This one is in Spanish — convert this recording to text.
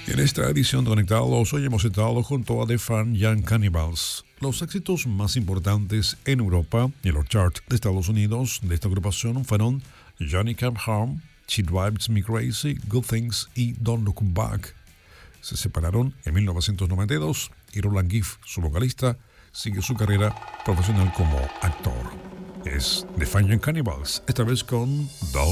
En esta edición de Conectados hoy hemos estado junto a The Fun Young Cannibals. Los éxitos más importantes en Europa y en los charts de Estados Unidos de esta agrupación fueron Johnny Come Home, She Drives Me Crazy, Good Things y Don't Look Back. Se separaron en 1992 y Roland Giff, su vocalista, sigue su carrera profesional como actor. Es The Fun Young Cannibals, esta vez con Don't